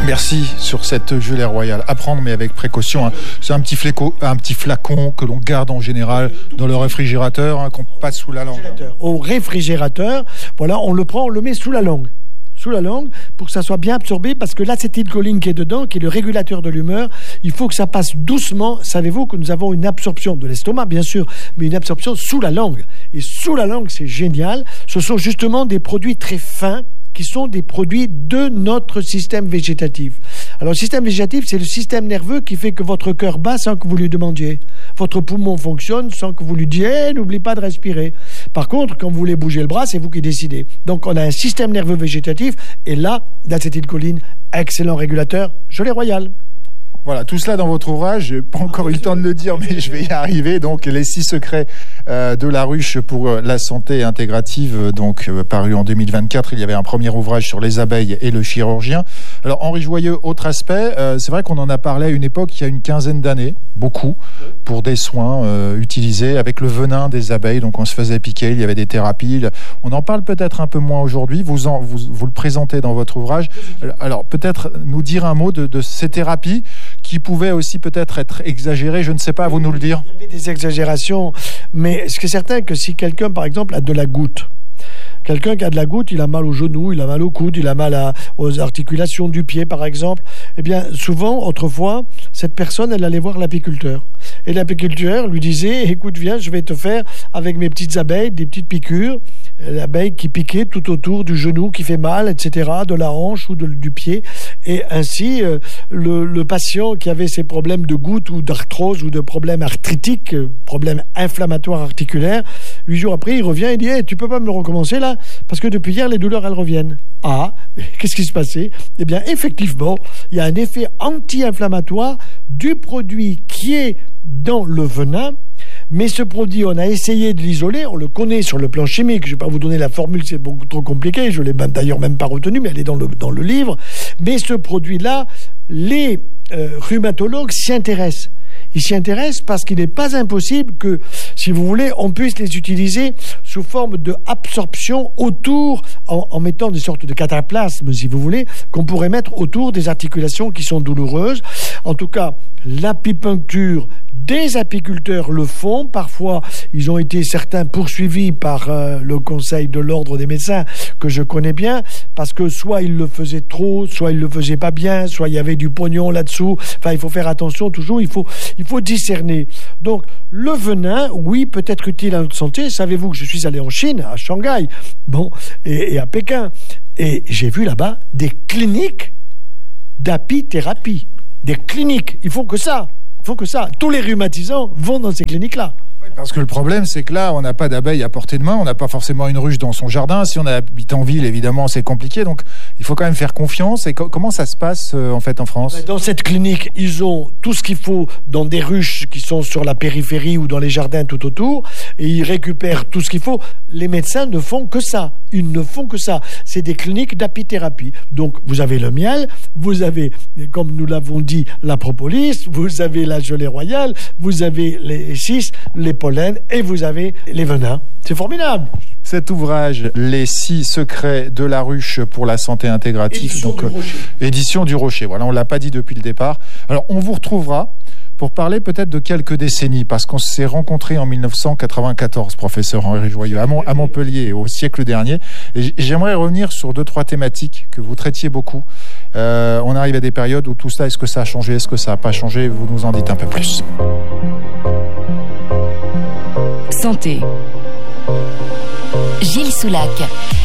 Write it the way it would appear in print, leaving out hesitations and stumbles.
Merci sur cette gelée royale. À prendre, mais avec précaution. Hein. C'est un petit flacon que l'on garde en général dans le réfrigérateur, hein, qu'on passe sous la langue. Au réfrigérateur, voilà, on le prend, on le met sous la langue. Sous la langue, pour que ça soit bien absorbé, parce que l'acétylcholine qui est dedans, qui est le régulateur de l'humeur, il faut que ça passe doucement. Savez-vous que nous avons une absorption de l'estomac, bien sûr, mais une absorption sous la langue. Et sous la langue, c'est génial. Ce sont justement des produits très fins, qui sont des produits de notre système végétatif. Alors, le système végétatif, c'est le système nerveux qui fait que votre cœur bat sans que vous lui demandiez. Votre poumon fonctionne sans que vous lui disiez « n'oublie pas de respirer ». Par contre, quand vous voulez bouger le bras, c'est vous qui décidez. Donc, on a un système nerveux végétatif, et là, l'acétylcholine, excellent régulateur, gelée royale. Voilà, tout cela dans votre ouvrage. J'ai pas encore eu le temps de le dire, mais je vais y arriver. Donc, les 6 secrets de la ruche pour la santé intégrative, donc paru en 2024. Il y avait un premier ouvrage sur les abeilles et le chirurgien. Alors, Henri Joyeux, autre aspect, c'est vrai qu'on en a parlé à une époque, il y a une quinzaine d'années, beaucoup, pour des soins utilisés avec le venin des abeilles. Donc, on se faisait piquer, il y avait des thérapies. On en parle peut-être un peu moins aujourd'hui. Vous le présentez dans votre ouvrage. Alors, peut-être nous dire un mot de ces thérapies qui pouvaient aussi peut-être être exagérées, je ne sais pas, à vous nous le dire. Il y avait des exagérations, mais ce qui est certain que si quelqu'un, par exemple, a de la goutte, quelqu'un qui a de la goutte, il a mal au genou, il a mal au coude, il a mal aux articulations du pied, par exemple. Eh bien, souvent, autrefois, cette personne, elle allait voir l'apiculteur. Et l'apiculteur lui disait, écoute, viens, je vais te faire, avec mes petites abeilles, des petites piqûres, l'abeille qui piquait tout autour du genou, qui fait mal, etc., de la hanche ou du pied. Et ainsi, le patient qui avait ces problèmes de goutte ou d'arthrose ou de problèmes arthritiques, problèmes inflammatoires articulaires, 8 jours après, il revient et dit hey, « tu peux pas me le recommencer là ? Parce que depuis hier, les douleurs, elles reviennent. » Ah, qu'est-ce qui se passait ? Eh bien, effectivement, il y a un effet anti-inflammatoire du produit qui est dans le venin. Mais ce produit, on a essayé de l'isoler, on le connaît sur le plan chimique. Je ne vais pas vous donner la formule, c'est beaucoup trop compliqué. Je ne l'ai d'ailleurs même pas retenue, mais elle est dans le livre. Mais ce produit-là, les rhumatologues s'y intéressent. Ils s'y intéressent parce qu'il n'est pas impossible que, si vous voulez, on puisse les utiliser sous forme d'absorption autour, en mettant des sortes de cataplasmes, si vous voulez, qu'on pourrait mettre autour des articulations qui sont douloureuses. En tout cas, l'apipuncture, des apiculteurs le font. Parfois, ils ont été certains poursuivis par le Conseil de l'Ordre des médecins, que je connais bien, parce que soit ils le faisaient trop, soit ils le faisaient pas bien, soit il y avait du pognon là-dessous. Enfin, il faut faire attention toujours, il faut discerner. Donc, le venin, oui, peut être utile à notre santé. Savez-vous que je suis allé en Chine, à Shanghai, et à Pékin, et j'ai vu là-bas des cliniques d'apithérapie. Des cliniques, il faut que ça. Tous les rhumatisants vont dans ces cliniques-là. Parce que le problème, c'est que là, on n'a pas d'abeilles à portée de main, on n'a pas forcément une ruche dans son jardin. Si on habite en ville, évidemment, c'est compliqué. Donc, il faut quand même faire confiance. Et comment ça se passe, en fait, en France ? Dans cette clinique, ils ont tout ce qu'il faut dans des ruches qui sont sur la périphérie ou dans les jardins tout autour. Et ils récupèrent tout ce qu'il faut. Les médecins ne font que ça. Ils ne font que ça. C'est des cliniques d'apithérapie. Donc, vous avez le miel, vous avez, comme nous l'avons dit, la propolis, vous avez la gelée royale, vous avez les 6, les pollen, et vous avez les venins. C'est formidable. Cet ouvrage, Les 6 secrets de la ruche pour la santé intégrative, édition du Rocher. Voilà, on ne l'a pas dit depuis le départ. Alors, on vous retrouvera pour parler peut-être de quelques décennies, parce qu'on s'est rencontrés en 1994, professeur Henri Joyeux, à Montpellier, au siècle dernier. Et j'aimerais revenir sur 2-3 thématiques que vous traitiez beaucoup. On arrive à des périodes où tout ça, est-ce que ça a changé, est-ce que ça n'a pas changé ? Vous nous en dites un peu plus. Santé. Gilles Soulac.